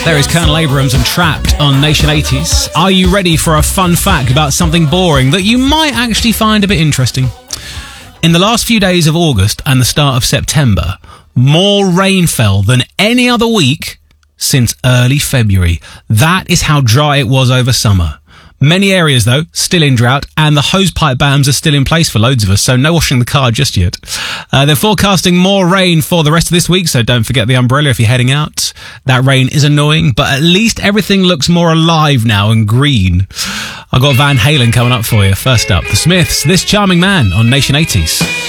There is Colonel Abrams and Trapped on Nation 80s. Are you ready for a fun fact about something boring that you might actually find a bit interesting? In the last few days of August and the start of September, more rain fell than any other week since early February. That is how dry it was over summer. Many areas, though, still in drought, and the hosepipe bans are still in place for loads of us, so no washing the car just yet. They're forecasting more rain for the rest of this week, so don't forget the umbrella if you're heading out. That rain is annoying, but at least everything looks more alive now and green. I've got Van Halen coming up for you. First up, The Smiths, This Charming Man on Nation 80s.